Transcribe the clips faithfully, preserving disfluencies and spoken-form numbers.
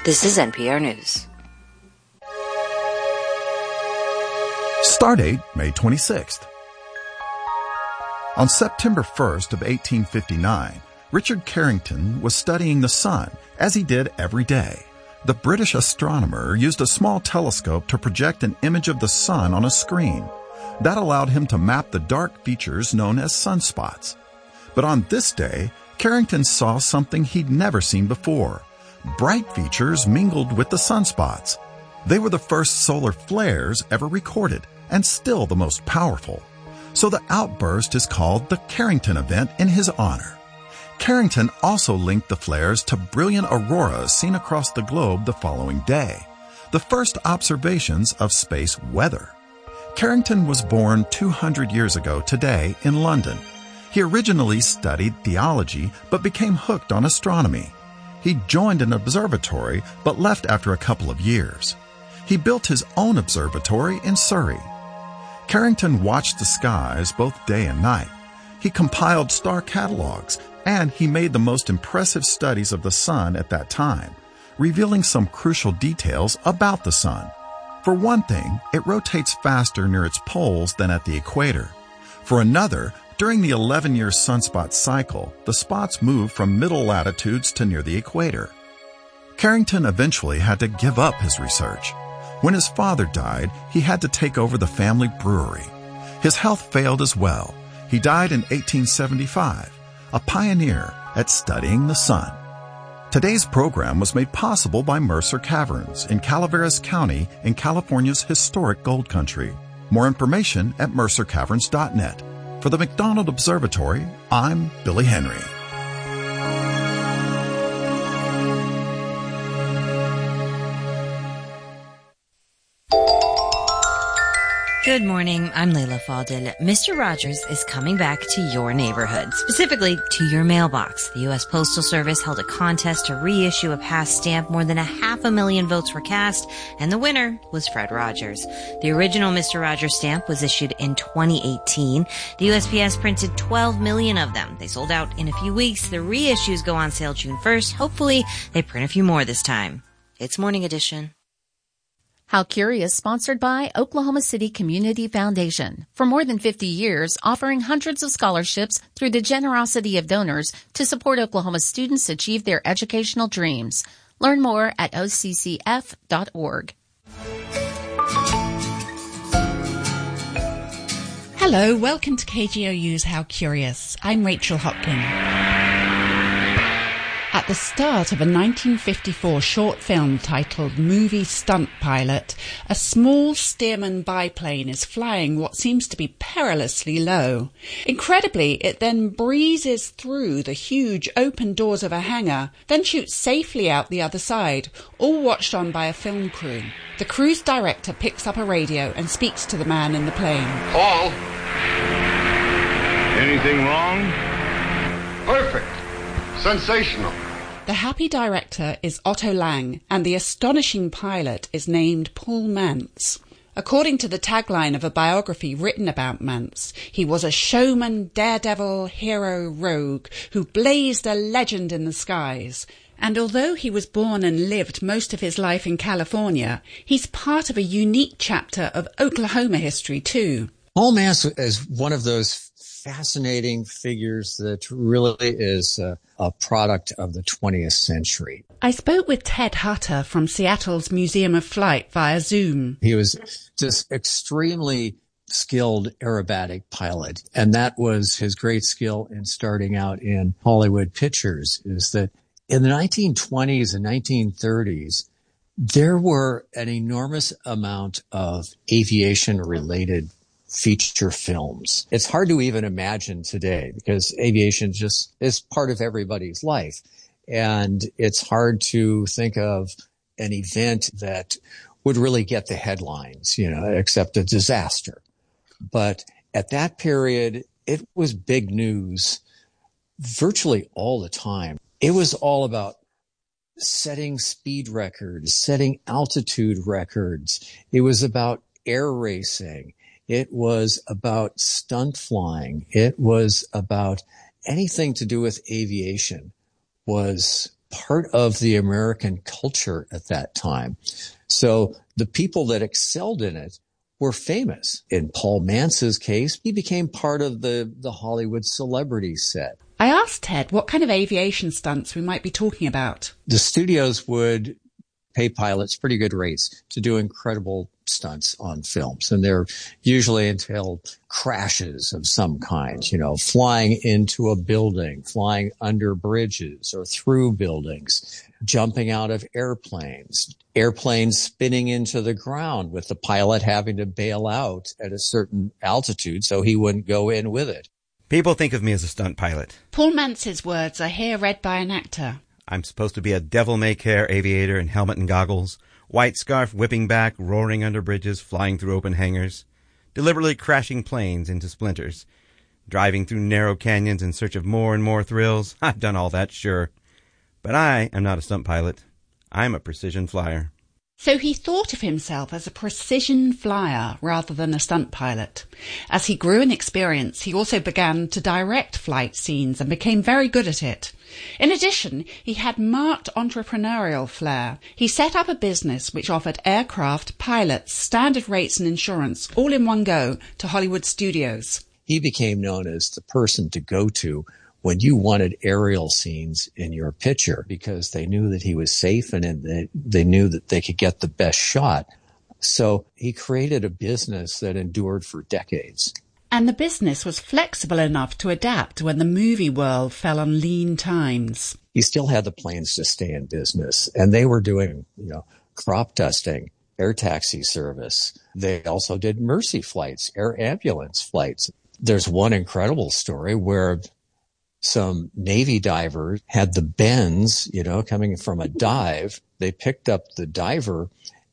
This is N P R News. Stardate, May twenty-sixth. On September first of eighteen fifty-nine, Richard Carrington was studying the sun, as he did every day. The British astronomer used a small telescope to project an image of the sun on a screen. That allowed him to map the dark features known as sunspots. But on this day, Carrington saw something he'd never seen before. Bright features mingled with the sunspots. They were the first solar flares ever recorded, and still the most powerful. So the outburst is called the Carrington event in his honor. Carrington also linked the flares to brilliant auroras seen across the globe the following day, the first observations of space weather. Carrington was born two hundred years ago today in London. He originally studied theology but became hooked on astronomy. He joined an observatory but left after a couple of years. He built his own observatory in Surrey. Carrington watched the skies both day and night. He compiled star catalogs, and he made the most impressive studies of the sun at that time, revealing some crucial details about the sun. For one thing, it rotates faster near its poles than at the equator. For another, during the eleven-year sunspot cycle, the spots move from middle latitudes to near the equator. Carrington eventually had to give up his research. When his father died, he had to take over the family brewery. His health failed as well. He died in eighteen seventy-five, a pioneer at studying the sun. Today's program was made possible by Mercer Caverns in Calaveras County in California's historic gold country. More information at mercer caverns dot net. For the McDonald Observatory, I'm Billy Henry. Good morning, I'm Layla Fadil. Mister Rogers is coming back to your neighborhood, specifically to your mailbox. The U S Postal Service held a contest to reissue a past stamp. More than a half a million votes were cast, and the winner was Fred Rogers. The original Mister Rogers stamp was issued in twenty eighteen. The U S P S printed twelve million of them. They sold out in a few weeks. The reissues go on sale June first. Hopefully, they print a few more this time. It's Morning Edition. How Curious, sponsored by Oklahoma City Community Foundation. For more than fifty years, offering hundreds of scholarships through the generosity of donors to support Oklahoma students achieve their educational dreams. Learn more at O C C F dot org. Hello, welcome to K G O U's How Curious. I'm Rachel Hopkin. At the start of a nineteen fifty-four short film titled Movie Stunt Pilot, a small Stearman biplane is flying what seems to be perilously low. Incredibly, it then breezes through the huge open doors of a hangar, then shoots safely out the other side, all watched on by a film crew. The crew's director picks up a radio and speaks to the man in the plane. Paul? Anything wrong? Perfect. Sensational. The happy director is Otto Lang, and the astonishing pilot is named Paul Mantz. According to the tagline of a biography written about Mantz, he was a showman, daredevil, hero, rogue, who blazed a legend in the skies. And although he was born and lived most of his life in California, he's part of a unique chapter of Oklahoma history too. Paul Mantz is one of those fascinating figures that really is a, a product of the twentieth century. I spoke with Ted Hutter from Seattle's Museum of Flight via Zoom. He was just extremely skilled aerobatic pilot, and that was his great skill in starting out in Hollywood pictures, is that in the nineteen twenties and nineteen thirties, there were an enormous amount of aviation-related feature films. It's hard to even imagine today because aviation just is part of everybody's life. And it's hard to think of an event that would really get the headlines, you know, except a disaster. But at that period, it was big news virtually all the time. It was all about setting speed records, setting altitude records. It was about air racing. It was about stunt flying. It was about anything to do with aviation was part of the American culture at that time. So the people that excelled in it were famous. In Paul Mance's case, he became part of the, the Hollywood celebrity set. I asked Ted what kind of aviation stunts we might be talking about. The studios would pay pilots pretty good rates to do incredible stunts on films. And they're usually entailed crashes of some kind, you know, flying into a building, flying under bridges or through buildings, jumping out of airplanes, airplanes spinning into the ground with the pilot having to bail out at a certain altitude so he wouldn't go in with it. People think of me as a stunt pilot. Paul Mance's words are here read by an actor. I'm supposed to be a devil-may-care aviator in helmet and goggles, white scarf whipping back, roaring under bridges, flying through open hangars, deliberately crashing planes into splinters, driving through narrow canyons in search of more and more thrills. I've done all that, sure. But I am not a stunt pilot. I'm a precision flyer. So he thought of himself as a precision flyer rather than a stunt pilot. As he grew in experience, he also began to direct flight scenes and became very good at it. In addition, he had marked entrepreneurial flair. He set up a business which offered aircraft, pilots, standard rates and insurance all in one go to Hollywood studios. He became known as the person to go to when you wanted aerial scenes in your picture, because they knew that he was safe and they, they knew that they could get the best shot. So he created a business that endured for decades. And the business was flexible enough to adapt when the movie world fell on lean times. He still had the planes to stay in business, and they were doing, you know, crop dusting, air taxi service. They also did mercy flights, air ambulance flights. There's one incredible story where some Navy divers had the bends, you know, coming from a dive. They picked up the diver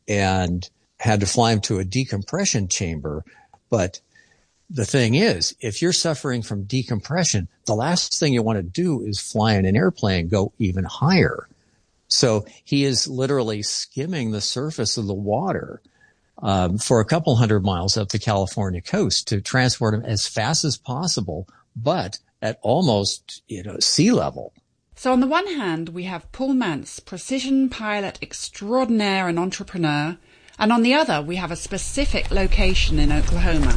and had to fly him to a decompression chamber. But the thing is, if you're suffering from decompression, the last thing you want to do is fly in an airplane, go even higher. So he is literally skimming the surface of the water um, for a couple hundred miles up the California coast to transport him as fast as possible, but at almost, you know, sea level. So on the one hand, we have Paul Mance, precision pilot extraordinaire and entrepreneur, and on the other, we have a specific location in Oklahoma.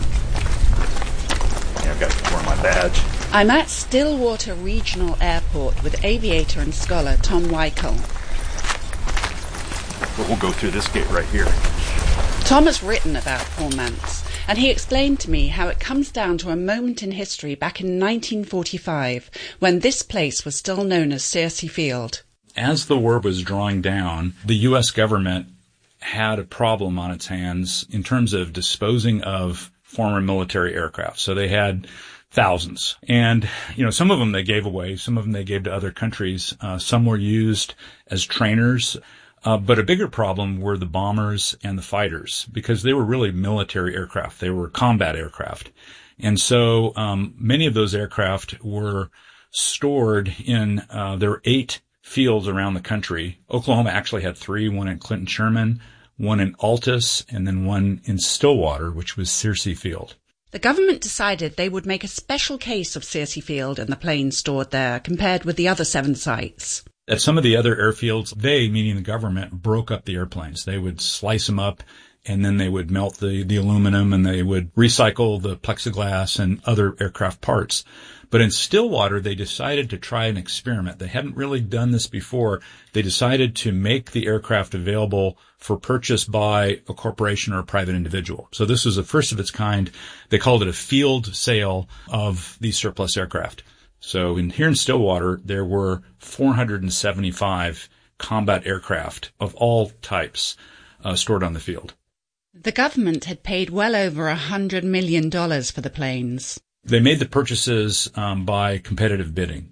Yeah, I've got to wear my badge. I'm at Stillwater Regional Airport with aviator and scholar Tom Weichel. But we'll go through this gate right here. Tom has written about Paul Mance, and he explained to me how it comes down to a moment in history back in nineteen forty-five, when this place was still known as Searcy Field. As the war was drawing down, the U S government had a problem on its hands in terms of disposing of former military aircraft. So they had thousands. And, you know, some of them they gave away, some of them they gave to other countries. Uh, some were used as trainers. Uh, but a bigger problem were the bombers and the fighters, because they were really military aircraft. They were combat aircraft. And so um, many of those aircraft were stored in, uh, there were eight fields around the country. Oklahoma actually had three, one in Clinton Sherman, one in Altus, and then one in Stillwater, which was Searcy Field. The government decided they would make a special case of Searcy Field and the planes stored there compared with the other seven sites. At some of the other airfields, they, meaning the government, broke up the airplanes. They would slice them up, and then they would melt the, the aluminum, and they would recycle the plexiglass and other aircraft parts. But in Stillwater, they decided to try an experiment. They hadn't really done this before. They decided to make the aircraft available for purchase by a corporation or a private individual. So this was the first of its kind. They called it a field sale of these surplus aircraft. So in, here in Stillwater, there were four hundred seventy-five combat aircraft of all types uh, stored on the field. The government had paid well over one hundred million dollars for the planes. They made the purchases um, by competitive bidding.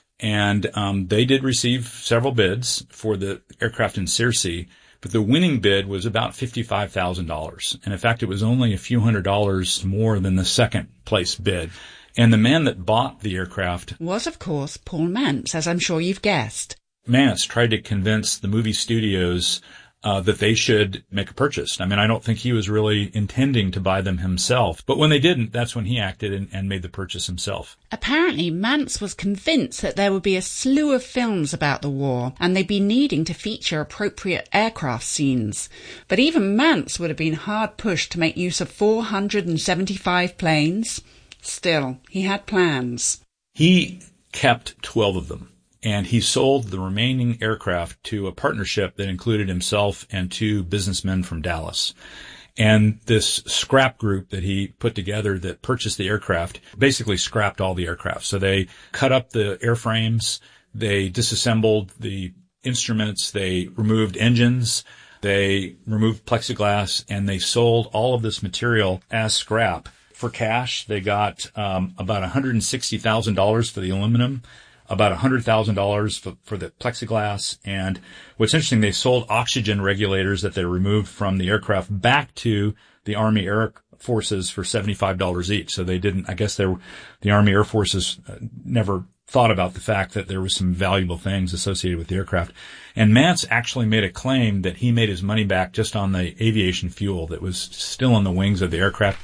And um, they did receive several bids for the aircraft in Searcy, but the winning bid was about fifty-five thousand dollars. And in fact, it was only a few hundred dollars more than the second place bid. And the man that bought the aircraft was, of course, Paul Mance, as I'm sure you've guessed. Mance tried to convince the movie studios uh, that they should make a purchase. I mean, I don't think he was really intending to buy them himself. But when they didn't, that's when he acted and, and made the purchase himself. Apparently, Mantz was convinced that there would be a slew of films about the war, and they'd be needing to feature appropriate aircraft scenes. But even Mantz would have been hard pushed to make use of four hundred seventy-five planes. Still, he had plans. He kept twelve of them. And he sold the remaining aircraft to a partnership that included himself and two businessmen from Dallas. And this scrap group that he put together that purchased the aircraft basically scrapped all the aircraft. So they cut up the airframes, they disassembled the instruments, they removed engines, they removed plexiglass, and they sold all of this material as scrap. For cash, they got um, about one hundred sixty thousand dollars for the aluminum, about one hundred thousand dollars for, for the plexiglass. And what's interesting, they sold oxygen regulators that they removed from the aircraft back to the Army Air Forces for seventy-five dollars each. So they didn't, I guess they were, the Army Air Forces never thought about the fact that there was some valuable things associated with the aircraft. And Mantz actually made a claim that he made his money back just on the aviation fuel that was still on the wings of the aircraft.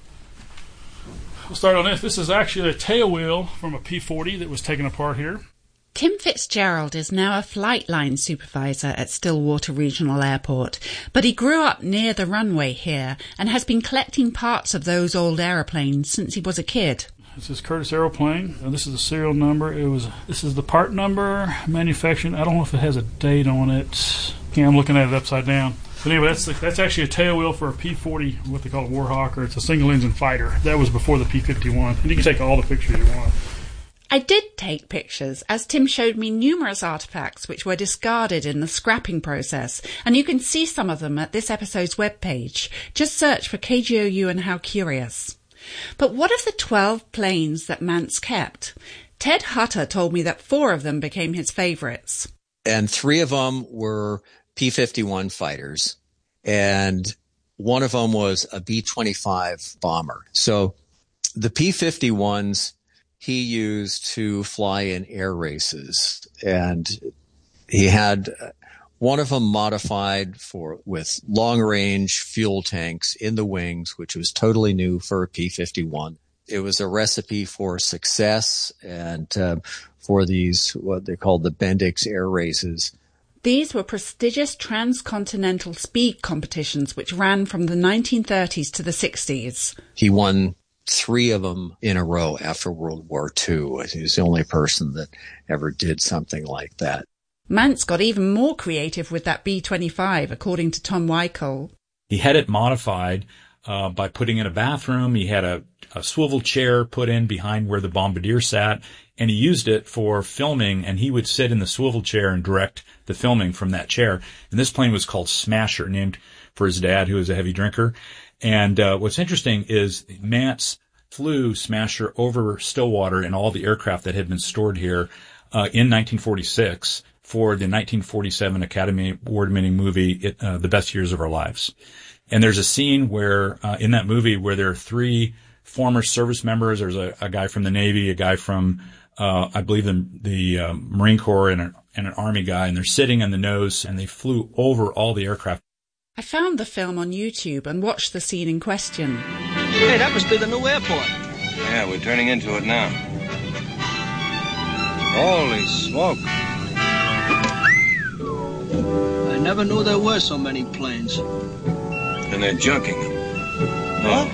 We'll start on this. This is actually a tail wheel from a P forty that was taken apart here. Tim Fitzgerald is now a flight line supervisor at Stillwater Regional Airport, but he grew up near the runway here and has been collecting parts of those old aeroplanes since he was a kid. This is Curtiss Aeroplane, and this is the serial number. It was. This is the part number, manufacturing. I don't know if it has a date on it. Yeah, I'm looking at it upside down. But anyway, that's the, that's actually a tail wheel for a P forty, what they call a Warhawk, or it's a single-engine fighter. That was before the P fifty-one. And you can take all the pictures you want. I did take pictures, as Tim showed me numerous artefacts which were discarded in the scrapping process, and you can see some of them at this episode's webpage. Just search for K G O U and How Curious. But what of the twelve planes that Mantz kept? Ted Hutter told me that four of them became his favorites. And three of them were P fifty-one fighters, and one of them was a B twenty-five bomber. So the P fifty-ones he used to fly in air races, and he had one of them modified for with long-range fuel tanks in the wings, which was totally new for a P fifty-one. It was a recipe for success and uh, for these, what they called the Bendix air races. These were prestigious transcontinental speed competitions which ran from the nineteen thirties to the sixties. He won three of them in a row after World War Two. He was the only person that ever did something like that. Mantz got even more creative with that B twenty-five, according to Tom Weichel. He had it modified uh, by putting in a bathroom. He had a, a swivel chair put in behind where the bombardier sat, and he used it for filming, and he would sit in the swivel chair and direct the filming from that chair. And this plane was called Smasher, named for his dad, who was a heavy drinker. And uh, what's interesting is Mantz flew Smasher over Stillwater and all the aircraft that had been stored here uh, in nineteen forty-six for the nineteen forty-seven Academy Award-winning movie, it, uh, The Best Years of Our Lives. And there's a scene where, uh, in that movie, where there are three former service members. There's a, a guy from the Navy, a guy from, uh, I believe the, the uh, Marine Corps, and, a, and an Army guy, and they're sitting on the nose, and they flew over all the aircraft. I found the film on YouTube and watched the scene in question. Hey, that must be the new airport. Yeah, we're turning into it now. Holy smoke. I never knew there were so many planes. And they're junking them. Huh?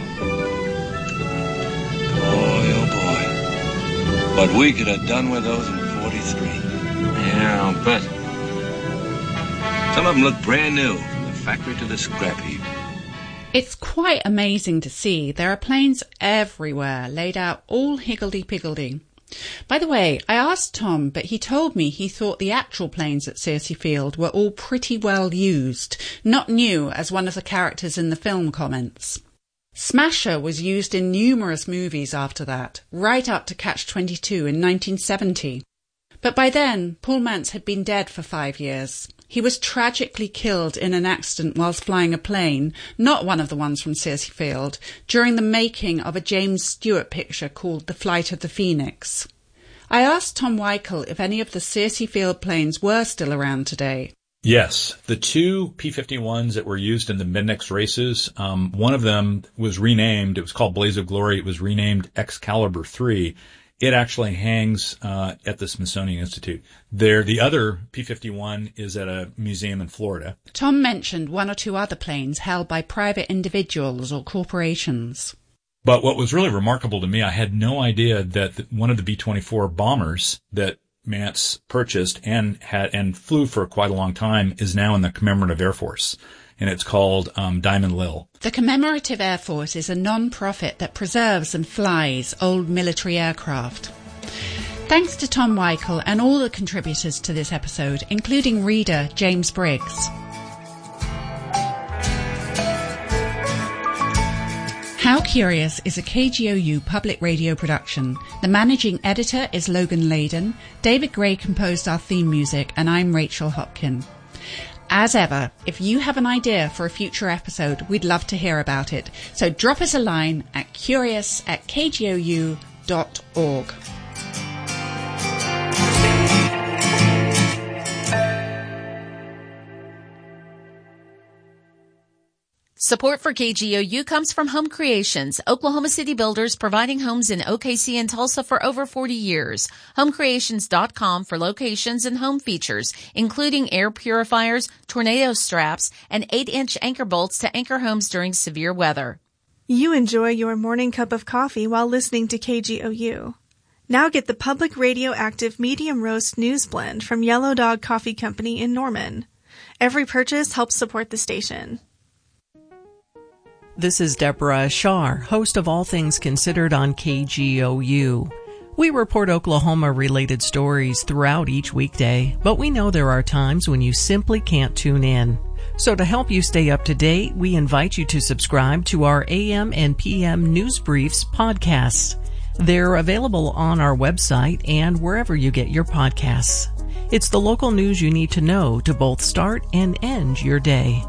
Boy, oh boy. But we could have done with those in forty-three. Yeah, I'll bet. Some of them look brand new, from the factory to the scrap heap. It's quite amazing to see. There are planes everywhere, laid out all higgledy-piggledy. By the way, I asked Tom, but he told me he thought the actual planes at Searcy Field were all pretty well used, not new, as one of the characters in the film comments. Smasher was used in numerous movies after that, right up to Catch twenty-two in nineteen seventy. But by then, Paul Mantz had been dead for five years. He was tragically killed in an accident whilst flying a plane, not one of the ones from Searcy Field, during the making of a James Stewart picture called The Flight of the Phoenix. I asked Tom Weichel if any of the Searcy Field planes were still around today. Yes. The two P fifty-ones that were used in the Midniks races, um, one of them was renamed. It was called Blaze of Glory. It was renamed Excalibur three. It actually hangs uh at the Smithsonian Institute. There, the other P fifty-one is at a museum in Florida. Tom mentioned one or two other planes held by private individuals or corporations. But what was really remarkable to me, I had no idea that one of the B twenty-four bombers that Mance purchased and had and flew for quite a long time is now in the Commemorative Air Force, and it's called um, Diamond Lil. The Commemorative Air Force is a non-profit that preserves and flies old military aircraft. Thanks to Tom Weichel and all the contributors to this episode, including reader James Briggs. How Curious is a K G O U public radio production. The managing editor is Logan Layden. David Gray composed our theme music, and I'm Rachel Hopkin. As ever, if you have an idea for a future episode, we'd love to hear about it. So drop us a line at curious at k g o u dot org. Support for K G O U comes from Home Creations, Oklahoma City builders providing homes in O K C and Tulsa for over forty years. home creations dot com for locations and home features, including air purifiers, tornado straps, and eight inch anchor bolts to anchor homes during severe weather. You enjoy your morning cup of coffee while listening to K G O U. Now get the Public Radio Active Medium Roast News Blend from Yellow Dog Coffee Company in Norman. Every purchase helps support the station. This is Deborah Ashar, host of All Things Considered on K G O U. We report Oklahoma-related stories throughout each weekday, but we know there are times when you simply can't tune in. So to help you stay up to date, we invite you to subscribe to our A M and P M News Briefs podcasts. They're available on our website and wherever you get your podcasts. It's the local news you need to know to both start and end your day.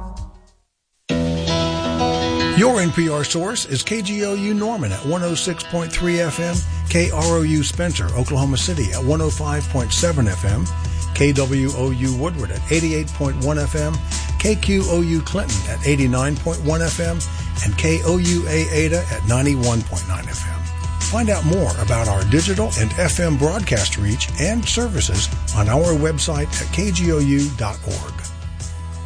Your N P R source is K G O U Norman at one oh six point three F M, K R O U Spencer, Oklahoma City at one oh five point seven F M, K W O U Woodward at eighty-eight point one F M, K Q O U Clinton at eighty-nine point one F M, and K O U A Ada at ninety-one point nine F M. Find out more about our digital and F M broadcast reach and services on our website at k g o u dot org.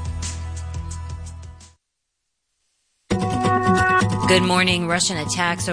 Good morning. Russian attacks